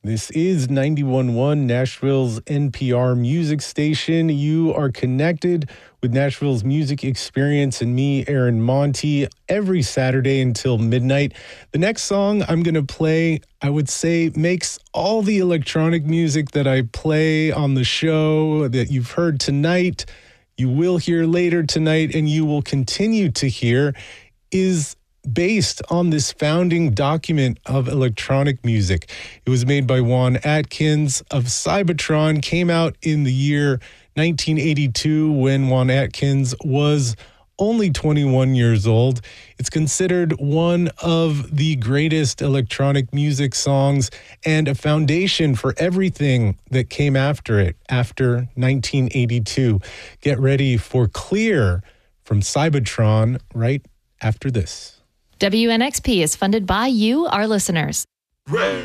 This is 91.1 Nashville's NPR music station. You are connected with Nashville's music experience and me, Aaron Monti, every Saturday until midnight. The next song I'm going to play, I would say, makes all the electronic music that I play on the show that you've heard tonight, you will hear later tonight, and you will continue to hear, is based on this founding document of electronic music. It was made by Juan Atkins of Cybotron, came out in the year 1982 when Juan Atkins was only 21 years old. It's considered one of the greatest electronic music songs and a foundation for everything that came after it, after 1982. Get ready for Clear from Cybotron right after this. WNXP is funded by you, our listeners.